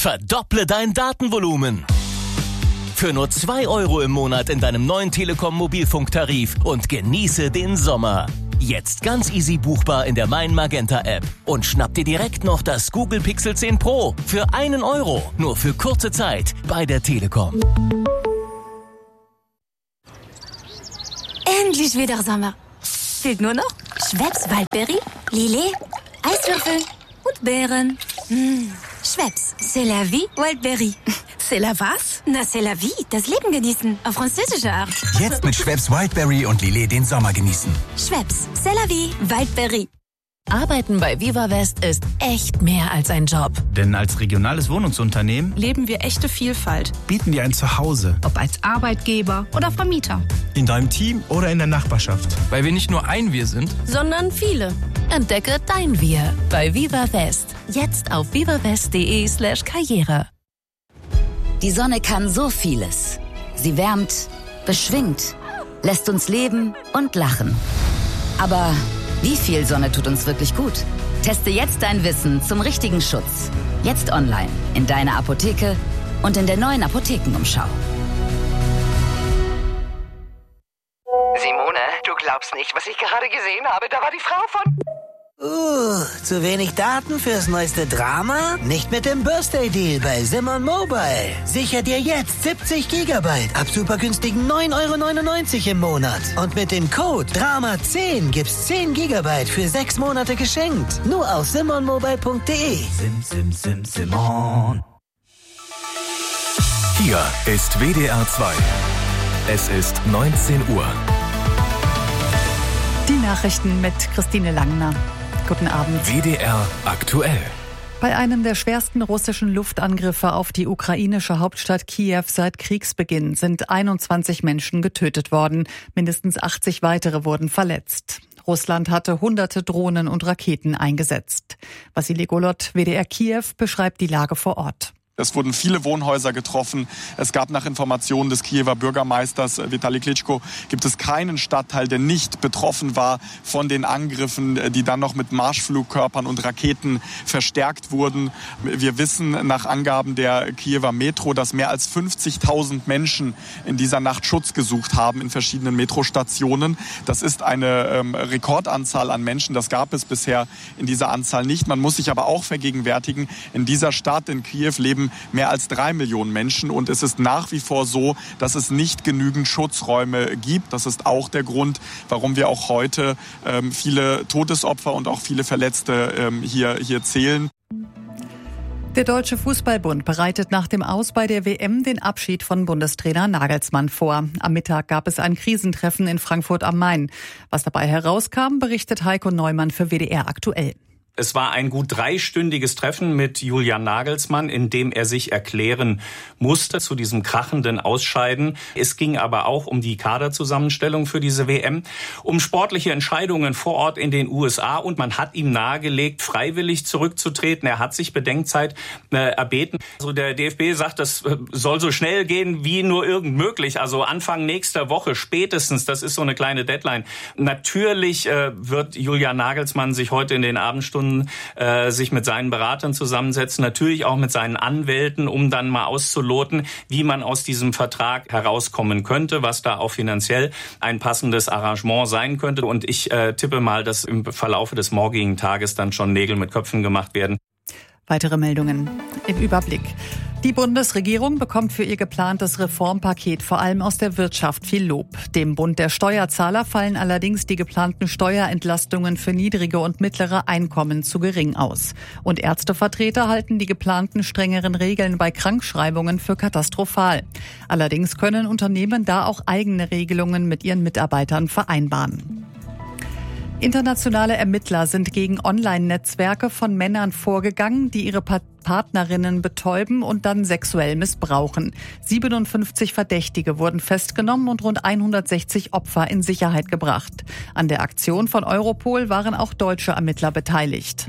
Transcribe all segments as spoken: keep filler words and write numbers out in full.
Verdopple dein Datenvolumen. Für nur zwei Euro im Monat in deinem neuen Telekom Mobilfunktarif und genieße den Sommer. Jetzt ganz easy buchbar in der Mein Magenta App. Und schnapp dir direkt noch das Google Pixel zehn Pro für einen Euro. Nur für kurze Zeit bei der Telekom. Endlich wieder Sommer. Fehlt nur noch Schweppes Waldbeere, Lillet, Eiswürfel und Beeren. Mmh. Schweppes, c'est la vie, Wildberry. C'est la was? Na, c'est la vie, das Leben genießen, auf französische Art. Jetzt mit Schweppes Wildberry und Lillet den Sommer genießen. Schweppes, c'est la vie, Wildberry. Arbeiten bei Viva West ist echt mehr als ein Job. Denn als regionales Wohnungsunternehmen leben wir echte Vielfalt. Bieten dir ein Zuhause. Ob als Arbeitgeber oder Vermieter. In deinem Team oder in der Nachbarschaft. Weil wir nicht nur ein Wir sind, sondern viele. Entdecke dein Wir bei Viva West. Jetzt auf vivawest.de slash Karriere. Die Sonne kann so vieles. Sie wärmt, beschwingt, lässt uns leben und lachen. Aber wie viel Sonne tut uns wirklich gut? Teste jetzt dein Wissen zum richtigen Schutz. Jetzt online, in deiner Apotheke und in der neuen Apothekenumschau. Simone, du glaubst nicht, was ich gerade gesehen habe. Da war die Frau von... Uh, zu wenig Daten fürs neueste Drama? Nicht mit dem Birthday Deal bei Simon Mobile. Sicher dir jetzt siebzig Gigabyte ab super günstigen neun Euro neunundneunzig im Monat. Und mit dem Code Drama zehn gibt's zehn Gigabyte für sechs Monate geschenkt. Nur auf simon mobile punkt de. Sim, sim, sim, Simon. Hier ist W D R zwei. Es ist neunzehn Uhr. Die Nachrichten mit Christine Langner. Guten Abend. W D R aktuell. Bei einem der schwersten russischen Luftangriffe auf die ukrainische Hauptstadt Kiew seit Kriegsbeginn sind einundzwanzig Menschen getötet worden. Mindestens achtzig weitere wurden verletzt. Russland hatte hunderte Drohnen und Raketen eingesetzt. Wassili Golod, W D R Kiew, beschreibt die Lage vor Ort. Es wurden viele Wohnhäuser getroffen. Es gab nach Informationen des Kiewer Bürgermeisters Vitali Klitschko, gibt es keinen Stadtteil, der nicht betroffen war von den Angriffen, die dann noch mit Marschflugkörpern und Raketen verstärkt wurden. Wir wissen nach Angaben der Kiewer Metro, dass mehr als fünfzigtausend Menschen in dieser Nacht Schutz gesucht haben in verschiedenen Metrostationen. Das ist eine ähm, Rekordanzahl an Menschen. Das gab es bisher in dieser Anzahl nicht. Man muss sich aber auch vergegenwärtigen, in dieser Stadt, in Kiew, leben mehr als drei Millionen Menschen und es ist nach wie vor so, dass es nicht genügend Schutzräume gibt. Das ist auch der Grund, warum wir auch heute ähm, viele Todesopfer und auch viele Verletzte ähm, hier, hier zählen. Der Deutsche Fußballbund bereitet nach dem Aus bei der W M den Abschied von Bundestrainer Nagelsmann vor. Am Mittag gab es ein Krisentreffen in Frankfurt am Main. Was dabei herauskam, berichtet Heiko Neumann für W D R aktuell. Es war ein gut dreistündiges Treffen mit Julian Nagelsmann, in dem er sich erklären musste zu diesem krachenden Ausscheiden. Es ging aber auch um die Kaderzusammenstellung für diese W M, um sportliche Entscheidungen vor Ort in den U S A und man hat ihm nahegelegt, freiwillig zurückzutreten. Er hat sich Bedenkzeit äh, erbeten. Also der D F B sagt, das äh, soll so schnell gehen wie nur irgend möglich. Also Anfang nächster Woche spätestens, das ist so eine kleine Deadline. Natürlich äh, wird Julian Nagelsmann sich heute in den Abendstunden Äh, sich mit seinen Beratern zusammensetzen, natürlich auch mit seinen Anwälten, um dann mal auszuloten, wie man aus diesem Vertrag herauskommen könnte, was da auch finanziell ein passendes Arrangement sein könnte. Und ich äh, tippe mal, dass im Verlaufe des morgigen Tages dann schon Nägel mit Köpfen gemacht werden. Weitere Meldungen im Überblick. Die Bundesregierung bekommt für ihr geplantes Reformpaket vor allem aus der Wirtschaft viel Lob. Dem Bund der Steuerzahler fallen allerdings die geplanten Steuerentlastungen für niedrige und mittlere Einkommen zu gering aus. Und Ärztevertreter halten die geplanten strengeren Regeln bei Krankschreibungen für katastrophal. Allerdings können Unternehmen da auch eigene Regelungen mit ihren Mitarbeitern vereinbaren. Internationale Ermittler sind gegen Online-Netzwerke von Männern vorgegangen, die ihre Partnerinnen betäuben und dann sexuell missbrauchen. siebenundfünfzig Verdächtige wurden festgenommen und rund hundertsechzig Opfer in Sicherheit gebracht. An der Aktion von Europol waren auch deutsche Ermittler beteiligt.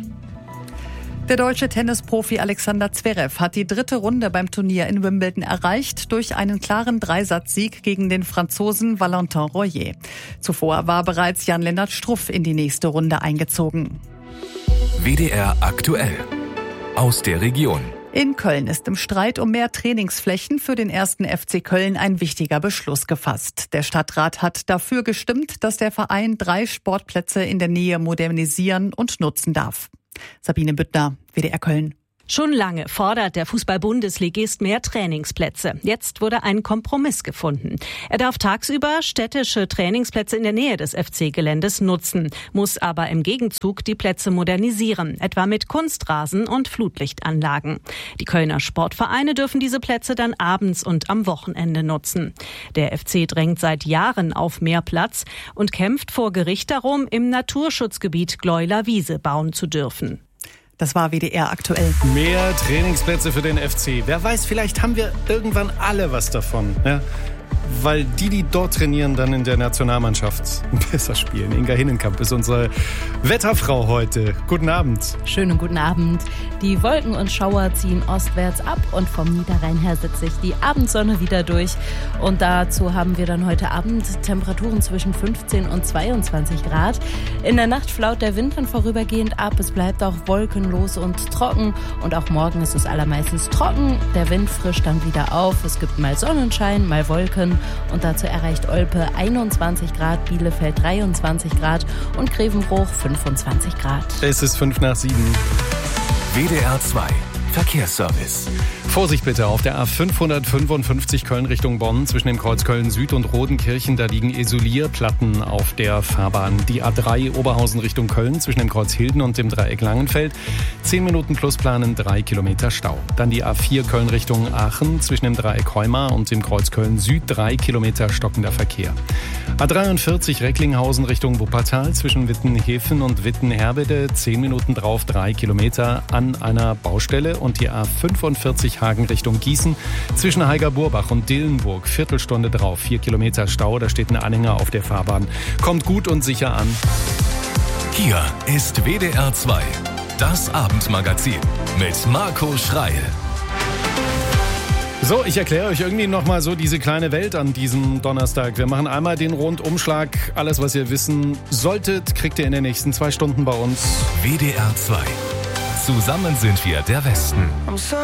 Der deutsche Tennisprofi Alexander Zverev hat die dritte Runde beim Turnier in Wimbledon erreicht durch einen klaren Dreisatzsieg gegen den Franzosen Valentin Royer. Zuvor war bereits Jan-Lennart Struff in die nächste Runde eingezogen. W D R aktuell. Aus der Region. In Köln ist im Streit um mehr Trainingsflächen für den ersten F C Köln ein wichtiger Beschluss gefasst. Der Stadtrat hat dafür gestimmt, dass der Verein drei Sportplätze in der Nähe modernisieren und nutzen darf. Sabine Büttner, W D R Köln. Schon lange fordert der Fußball-Bundesligist mehr Trainingsplätze. Jetzt wurde ein Kompromiss gefunden. Er darf tagsüber städtische Trainingsplätze in der Nähe des F C-Geländes nutzen, muss aber im Gegenzug die Plätze modernisieren, etwa mit Kunstrasen und Flutlichtanlagen. Die Kölner Sportvereine dürfen diese Plätze dann abends und am Wochenende nutzen. Der F C drängt seit Jahren auf mehr Platz und kämpft vor Gericht darum, im Naturschutzgebiet Gleuler Wiese bauen zu dürfen. Das war W D R aktuell. Mehr Trainingsplätze für den F C. Wer weiß, vielleicht haben wir irgendwann alle was davon. Ja? Weil die, die dort trainieren, dann in der Nationalmannschaft besser spielen. Inga Hinnenkamp ist unsere Wetterfrau heute. Guten Abend. Schönen guten Abend. Die Wolken und Schauer ziehen ostwärts ab und vom Niederrhein her setzt sich die Abendsonne wieder durch. Und dazu haben wir dann heute Abend Temperaturen zwischen fünfzehn und zweiundzwanzig Grad. In der Nacht flaut der Wind dann vorübergehend ab. Es bleibt auch wolkenlos und trocken. Und auch morgen ist es allermeistens trocken. Der Wind frischt dann wieder auf. Es gibt mal Sonnenschein, mal Wolken. Und dazu erreicht Olpe einundzwanzig Grad, Bielefeld dreiundzwanzig Grad und Grevenbruch fünfundzwanzig Grad. Es ist fünf nach sieben. W D R zwei Verkehrsservice. Vorsicht bitte auf der A fünfhundertfünfundfünfzig Köln Richtung Bonn zwischen dem Kreuz Köln Süd und Rodenkirchen. Da liegen Isolierplatten auf der Fahrbahn. Die A drei Oberhausen Richtung Köln zwischen dem Kreuz Hilden und dem Dreieck Langenfeld. Zehn Minuten plus planen, drei Kilometer Stau. Dann die A vier Köln Richtung Aachen zwischen dem Dreieck Heumar und dem Kreuz Köln Süd. Drei Kilometer stockender Verkehr. A dreiundvierzig Recklinghausen Richtung Wuppertal zwischen Wittenhefen und Wittenherbede. Zehn Minuten drauf, drei Kilometer an einer Baustelle. Und die A fünfundvierzig Hagen Richtung Gießen zwischen Heiger-Burbach und Dillenburg. Viertelstunde drauf, vier Kilometer Stau. Da steht ein Anhänger auf der Fahrbahn. Kommt gut und sicher an. Hier ist W D R zwei, das Abendmagazin mit Marco Schreil. So, ich erkläre euch irgendwie nochmal so diese kleine Welt an diesem Donnerstag. Wir machen einmal den Rundumschlag. Alles, was ihr wissen solltet, kriegt ihr in den nächsten zwei Stunden bei uns. W D R zwei. Zusammen sind wir der Westen.